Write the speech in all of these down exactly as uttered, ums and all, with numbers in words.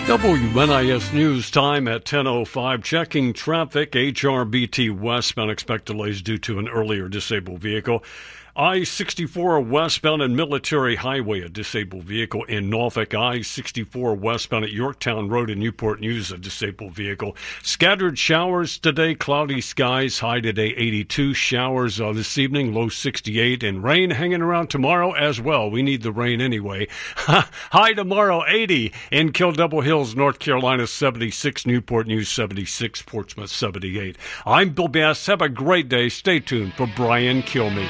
W N I S News time at ten oh five. Checking traffic. H R B T westbound expect delays due to an earlier disabled vehicle. I sixty-four westbound and Military Highway, a disabled vehicle in Norfolk. I sixty-four westbound at Yorktown Road in Newport News, a disabled vehicle. Scattered showers today, cloudy skies, high today eighty-two. Showers uh, this evening, low sixty-eight. And rain hanging around tomorrow as well. We need the rain anyway. High tomorrow, eighty. In Kill Double Hills, North Carolina, seventy-six. Newport News, seventy-six. Portsmouth, seventy-eight. I'm Bill Bass. Have a great day. Stay tuned for Brian Kilmeade.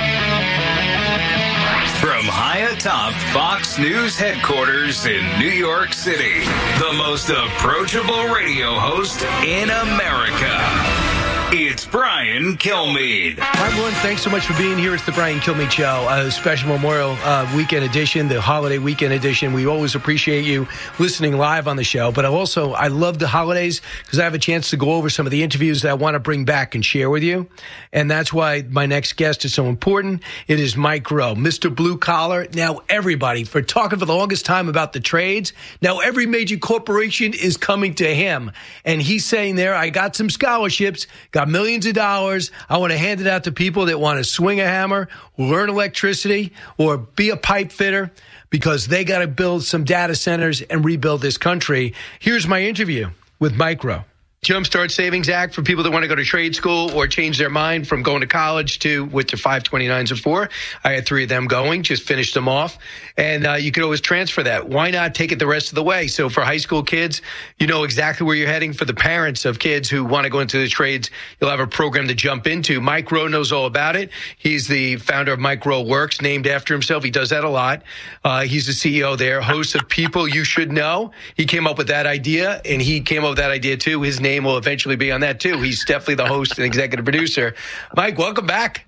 From high atop Fox News headquarters in New York City, the most approachable radio host in America. It's Brian Kilmeade. Hi, everyone. Thanks so much for being here. It's the Brian Kilmeade Show, a special Memorial uh, Weekend edition, the holiday weekend edition. We always appreciate you listening live on the show. But I also, I love the holidays because I have a chance to go over some of the interviews that I want to bring back and share with you. And that's why my next guest is so important. It is Mike Rowe, Mister Blue Collar. Now, everybody, for talking for the longest time about the trades, now every major corporation is coming to him. And he's saying there, I got some scholarships, got millions of dollars. I want to hand it out to people that want to swing a hammer, learn electricity, or be a pipe fitter because they got to build some data centers and rebuild this country. Here's my interview with Mike Rowe. Jumpstart Savings Act for people that want to go to trade school or change their mind from going to college to what the five twenty-nines are for. I had three of them going, just finished them off. And uh, you could always transfer that. Why not take it the rest of the way? So for high school kids, you know exactly where you're heading. For the parents of kids who want to go into the trades, you'll have a program to jump into. Mike Rowe knows all about it. He's the founder of Mike Rowe Works, named after himself. He does that a lot. Uh, he's the C E O there, host of People You Should Know. He came up with that idea, and he came up with that idea, too. His name will eventually be on that too. He's definitely the host and executive producer. Mike, welcome back.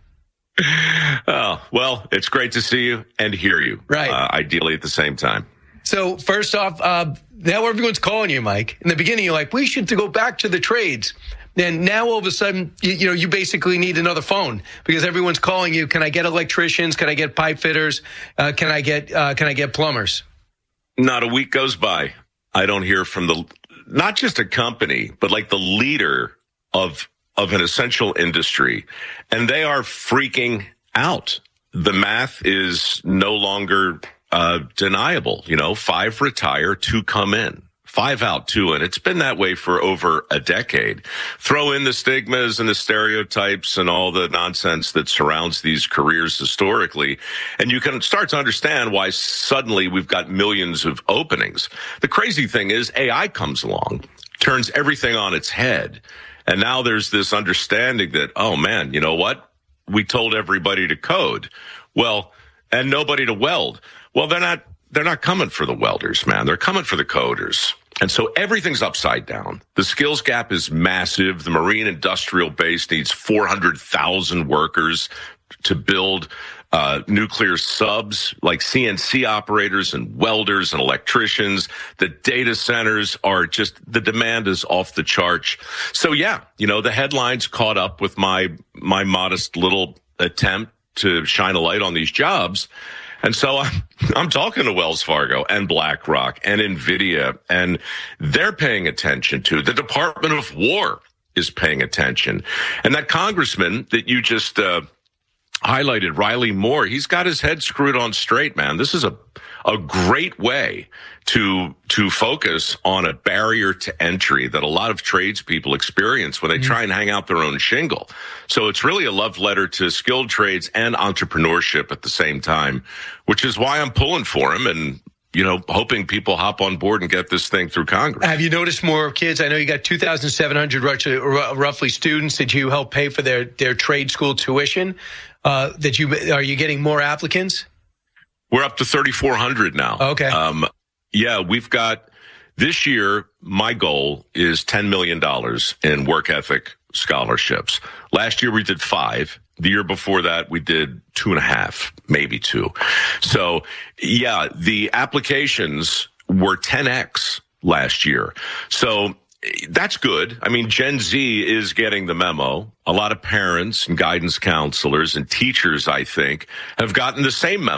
Oh, well, it's great to see you and hear you. Right. Uh, ideally at the same time. So first off, uh, now everyone's calling you, Mike. In the beginning, you're like, we should go back to the trades. And now all of a sudden, you, you know, you basically need another phone because everyone's calling you. Can I get electricians? Can I get pipe fitters? Uh, can I get, uh, can I get plumbers? Not a week goes by. I don't hear from the, not just a company, but like the leader of of an essential industry, and they are freaking out. The math is no longer uh, deniable. You know, five retire, two come in. Five out, two in. It's been that way for over a decade. Throw in the stigmas and the stereotypes and all the nonsense that surrounds these careers historically, and you can start to understand why suddenly we've got millions of openings. The crazy thing is A I comes along, turns everything on its head, and now there's this understanding that, oh man, you know what? We told everybody to code. Well, and nobody to weld. Well, they're not, they're not coming for the welders, man. They're coming for the coders. And so everything's upside down. The skills gap is massive. The marine industrial base needs four hundred thousand workers to build uh, nuclear subs like C N C operators and welders and electricians. The data centers are just, the demand is off the charts. So yeah, you know, the headlines caught up with my, my modest little attempt to shine a light on these jobs. And so I'm, I'm talking to Wells Fargo and BlackRock and NVIDIA, and they're paying attention to. The Department of War is paying attention. And that congressman that you just uh, highlighted, Riley Moore, he's got his head screwed on straight, man. This is a a great way to to focus on a barrier to entry that a lot of tradespeople experience when they try and hang out their own shingle. So it's really a love letter to skilled trades and entrepreneurship at the same time, which is why I'm pulling for him and, you know, hoping people hop on board and get this thing through Congress. Have you noticed more kids? I know you got two thousand seven hundred roughly students that you help pay for their, their trade school tuition. Uh, that you are you getting more applicants? We're up to thirty-four hundred now. Okay. Um, yeah, we've got this year. My goal is ten million dollars in work ethic scholarships. Last year we did five. The year before that we did two and a half, maybe two. So yeah, the applications were ten X last year. So that's good. I mean, Gen Z is getting the memo. A lot of parents and guidance counselors and teachers, I think, have gotten the same memo.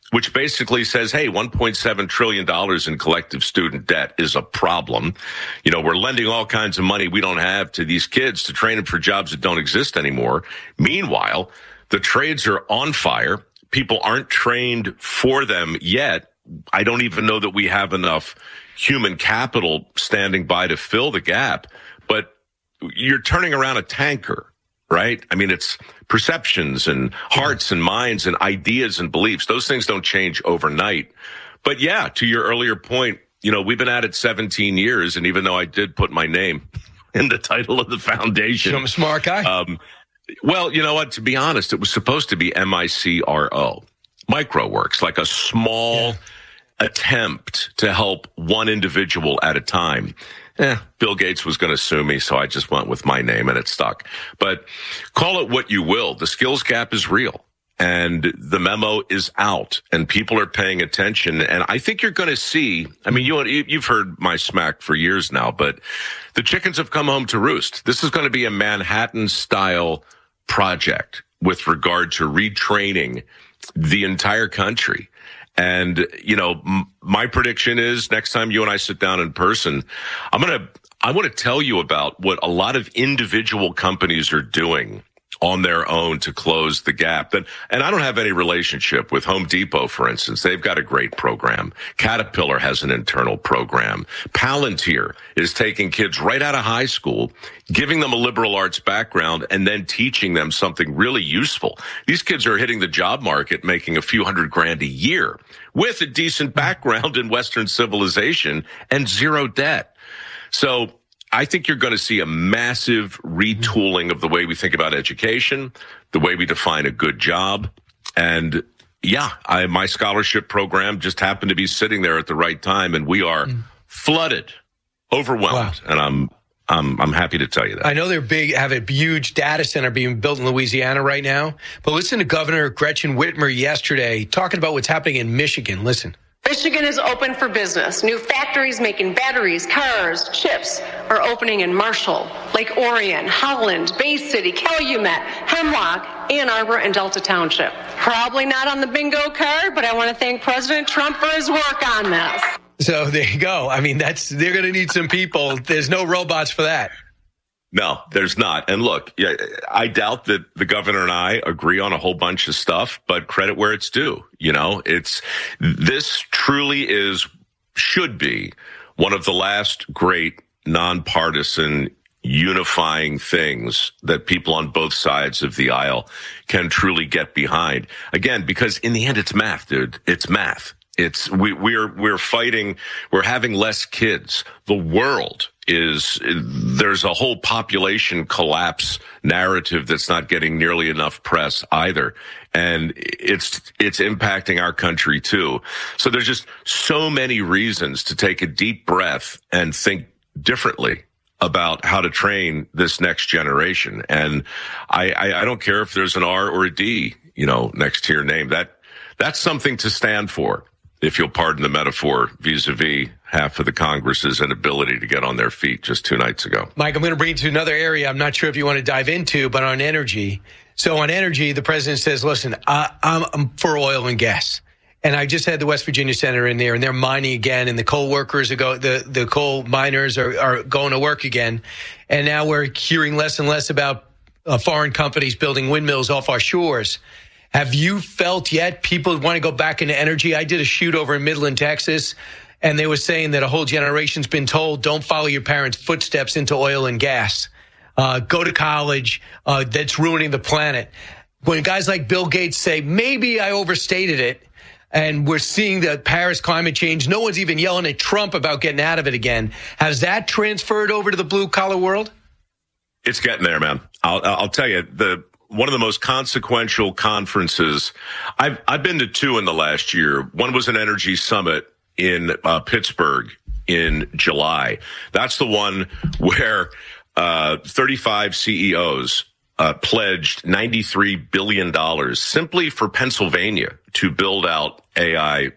which basically says, hey, one point seven trillion dollars in collective student debt is a problem. You know, we're lending all kinds of money we don't have to these kids to train them for jobs that don't exist anymore. Meanwhile, the trades are on fire. People aren't trained for them yet. I don't even know that we have enough human capital standing by to fill the gap. But you're turning around a tanker, right? I mean, it's perceptions and hearts and minds and ideas and beliefs. Those things don't change overnight. But yeah, to your earlier point, you know, we've been at it seventeen years. And even though I did put my name in the title of the foundation. I'm a smart guy. Um, well, you know what? To be honest, it was supposed to be M I C R O, MicroWorks, like a small yeah. attempt to help one individual at a time. Eh, Bill Gates was going to sue me, so I just went with my name and it stuck. But call it what you will. The skills gap is real and the memo is out and people are paying attention. And I think you're going to see, I mean, you, you've heard my smack for years now, but the chickens have come home to roost. This is going to be a Manhattan style project with regard to retraining the entire country. And, you know, m- my prediction is next time you and I sit down in person, I'm going to, I want to tell you about what a lot of individual companies are doing on their own to close the gap. And, and I don't have any relationship with Home Depot, for instance. They've got a great program. Caterpillar has an internal program. Palantir is taking kids right out of high school, giving them a liberal arts background, and then teaching them something really useful. These kids are hitting the job market, making a few hundred grand a year with a decent background in Western civilization and zero debt. So I think you're going to see a massive retooling of the way we think about education, the way we define a good job. And yeah, I, my scholarship program just happened to be sitting there at the right time, and we are mm. flooded, overwhelmed. Wow. And I'm, I'm, I'm happy to tell you that. I know they're big, have a huge data center being built in Louisiana right now, but listen to Governor Gretchen Whitmer yesterday talking about what's happening in Michigan. Listen. Michigan is open for business. New factories making batteries, cars, chips are opening in Marshall, Lake Orion, Holland, Bay City, Calumet, Hemlock, Ann Arbor, and Delta Township. Probably not on the bingo card, but I want to thank President Trump for his work on this. So there you go. I mean, that's they're going to need some people. There's no robots for that. No, there's not. And look, yeah, I doubt that the governor and I agree on a whole bunch of stuff, but credit where it's due. You know, it's, this truly is, should be one of the last great nonpartisan unifying things that people on both sides of the aisle can truly get behind. Again, because in the end, it's math, dude. It's math. It's, we, we're, we're fighting, we're having less kids. The world is, there's a whole population collapse narrative that's not getting nearly enough press either. And it's, it's impacting our country too. So there's just so many reasons to take a deep breath and think differently about how to train this next generation. And I, I, I don't care if there's an R or a D, you know, next to your name. That, that's something to stand for, if you'll pardon the metaphor, vis-a-vis half of the Congress's inability to get on their feet just two nights ago. Mike, I'm going to bring you to another area I'm not sure if you want to dive into, but on energy. So on energy, the president says, listen, I, I'm, I'm for oil and gas. And I just had the West Virginia senator in there, and they're mining again, and the coal workers are go, the, the coal miners are, are going to work again. And now we're hearing less and less about uh, foreign companies building windmills off our shores. Have you felt yet people want to go back into energy? I did a shoot over in Midland, Texas, and they were saying that a whole generation's been told, don't follow your parents' footsteps into oil and gas. Uh, go to college. Uh, that's ruining the planet. When guys like Bill Gates say, maybe I overstated it, and we're seeing the Paris climate change, no one's even yelling at Trump about getting out of it again. Has that transferred over to the blue-collar world? It's getting there, man. I'll, I'll tell you, the one of the most consequential conferences, I've, I've been to two in the last year. One was an energy summit in uh, Pittsburgh in July. That's the one where uh, thirty-five C E Os uh, pledged ninety-three billion dollars simply for Pennsylvania to build out A I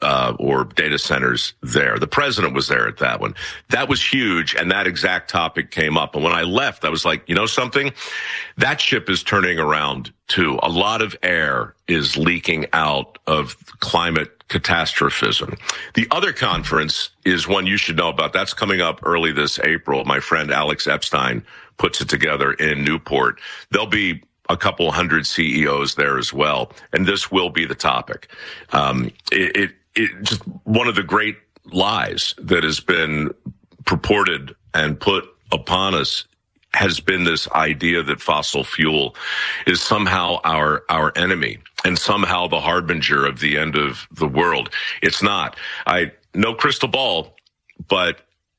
uh, or data centers there. The president was there at that one. That was huge, and that exact topic came up. And when I left, I was like, you know something? That ship is turning around, too. A lot of air is leaking out of climate catastrophism. The other conference is one you should know about. That's coming up early this April. My friend Alex Epstein puts it together in Newport. There'll be a couple hundred C E Os there as well, and this will be the topic. Um, it, it, it just one of the great lies that has been purported and put upon us has been this idea that fossil fuel is somehow our our enemy and somehow the harbinger of the end of the world. It's not. I no crystal ball, but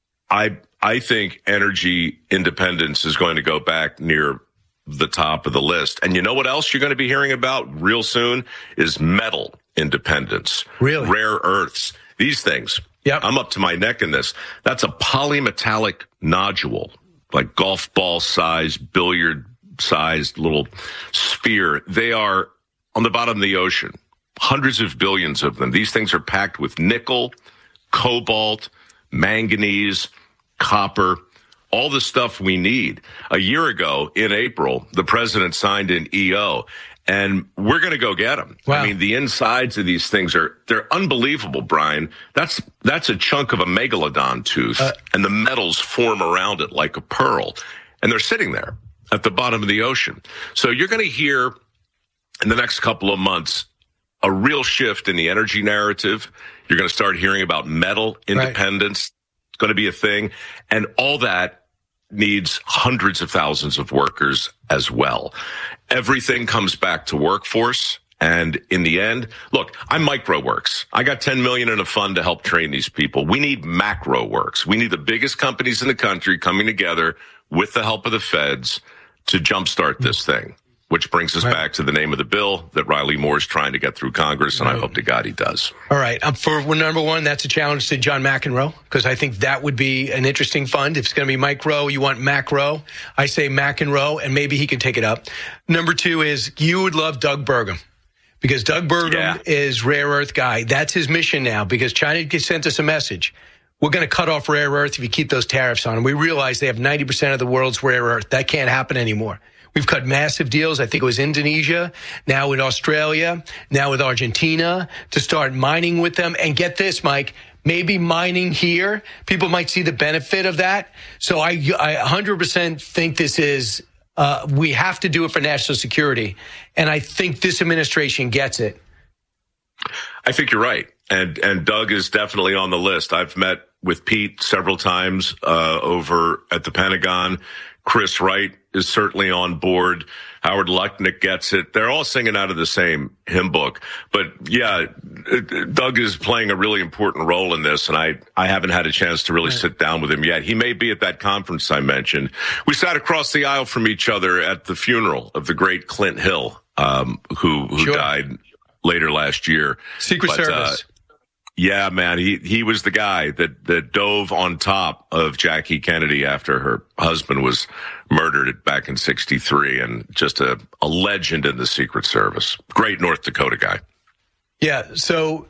I I think energy independence is going to go back near the top of the list. And you know what else you're going to be hearing about real soon is metal independence. Really? Rare earths. These things. Yep. I'm up to my neck in this. That's a polymetallic nodule, like golf ball size, billiard sized little sphere. They are on the bottom of the ocean, hundreds of billions of them. These things are packed with nickel, cobalt, manganese, copper, all the stuff we need. A year ago in April, the president signed an E O, and we're going to go get them. Wow. I mean, the insides of these things are, they're unbelievable, Brian. That's, that's a chunk of a megalodon tooth, uh, and the metals form around it like a pearl, and they're sitting there at the bottom of the ocean. So you're going to hear in the next couple of months a real shift in the energy narrative. You're going to start hearing about metal independence. Right. It's going to be a thing, and all that needs hundreds of thousands of workers as well. Everything comes back to workforce. And in the end, look, I'm MicroWorks. I got ten million dollars in a fund to help train these people. We need MacroWorks. We need the biggest companies in the country coming together with the help of the feds to jumpstart this thing, which brings us right back to the name of the bill that Riley Moore is trying to get through Congress, and right. I hope to God he does. All right. Um, for number one, that's a challenge to John McEnroe, because I think that would be an interesting fund. If it's going to be micro, you want macro. I say McEnroe, and maybe he can take it up. Number two is you would love Doug Burgum, because Doug Burgum yeah. is rare earth guy. That's his mission now, because China sent us a message. We're going to cut off rare earth if you keep those tariffs on. And we realize they have ninety percent of the world's rare earth. That can't happen anymore. We've cut massive deals. I think it was Indonesia, now with Australia, now with Argentina, to start mining with them. And get this, Mike, maybe mining here, people might see the benefit of that. So I, I one hundred percent think this is, uh, we have to do it for national security. And I think this administration gets it. I think you're right. And, and Doug is definitely on the list. I've met with Pete several times, uh, over at the Pentagon. Chris Wright is certainly on board. Howard Lutnick gets it. They're all singing out of the same hymn book. But yeah, Doug is playing a really important role in this, and I, I haven't had a chance to really right. sit down with him yet. He may be at that conference I mentioned. We sat across the aisle from each other at the funeral of the great Clint Hill, um, who, who sure. died later last year. Secret but, Service. Uh, Yeah, man, he, he was the guy that, that dove on top of Jackie Kennedy after her husband was murdered back in sixty-three, and just a, a legend in the Secret Service. Great North Dakota guy. Yeah. So,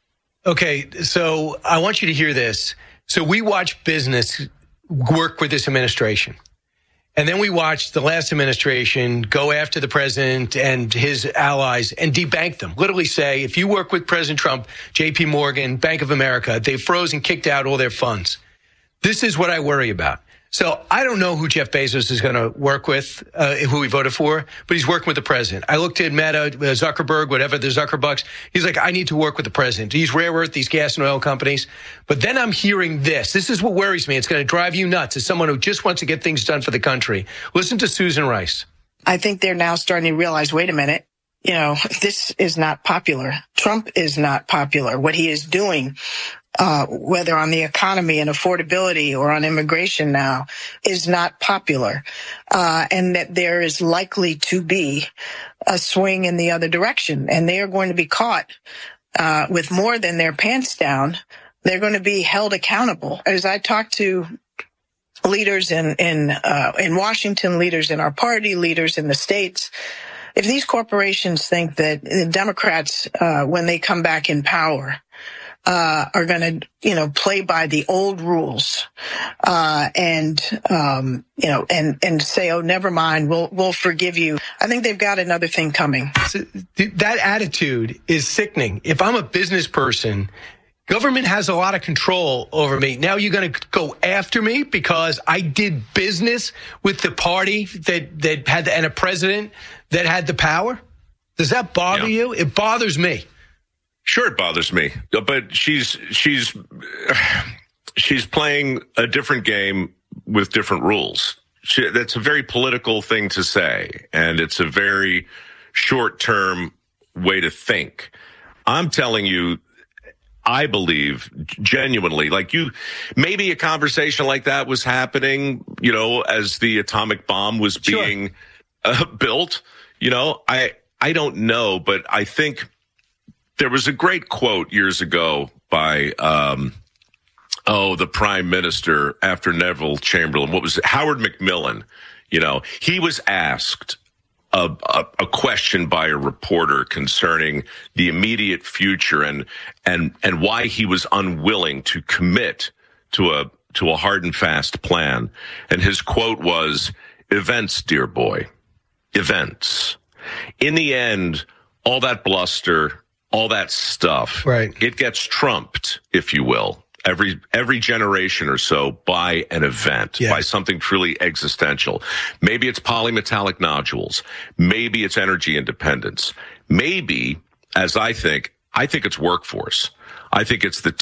okay. So I want you to hear this. So we watch business work with this administration. And then we watched the last administration go after the president and his allies and debank them. Literally say, if you work with President Trump, J P Morgan, Bank of America, they froze and kicked out all their funds. This is what I worry about. So I don't know who Jeff Bezos is going to work with, uh, who he voted for, but he's working with the president. I looked at Meta, Zuckerberg, whatever, the Zuckerbucks. He's like, I need to work with the president. These rare earth, these gas and oil companies. But then I'm hearing this. This is what worries me. It's going to drive you nuts as someone who just wants to get things done for the country. Listen to Susan Rice. I think they're now starting to realize, wait a minute, you know, this is not popular. Trump is not popular. What he is doing, Uh, whether on the economy and affordability or on immigration now, is not popular. Uh, and that there is likely to be a swing in the other direction. And they are going to be caught uh, with more than their pants down. They're going to be held accountable. As I talk to leaders in, in, uh, in Washington, leaders in our party, leaders in the states, if these corporations think that the Democrats, uh, when they come back in power, uh, are going to, you know, play by the old rules, uh, and, um, you know, and, and say, oh, never mind, we'll, we'll forgive you. I think they've got another thing coming. So that attitude is sickening. If I'm a business person, government has a lot of control over me. Now you're going to go after me because I did business with the party that, that had, and a president that had the power? Does that bother Yeah. you? It bothers me. Sure, it bothers me, but she's she's she's playing a different game with different rules. She, that's a very political thing to say, and it's a very short-term way to think. I'm telling you, I believe genuinely, like you, maybe a conversation like that was happening, you know, as the atomic bomb was Sure. being uh, built. You know, I I don't know, but I think. There was a great quote years ago by, um, oh, the prime minister after Neville Chamberlain. What was it? Howard Macmillan. You know, he was asked a, a, a question by a reporter concerning the immediate future and and and why he was unwilling to commit to a to a hard and fast plan. And his quote was, "Events, dear boy, events." In the end, all that bluster, all that stuff, Right. it gets trumped, if you will, every every generation or so by an event, Yeah. by something truly existential. Maybe it's polymetallic nodules. Maybe it's energy independence. Maybe, as I think, I think it's workforce. I think it's the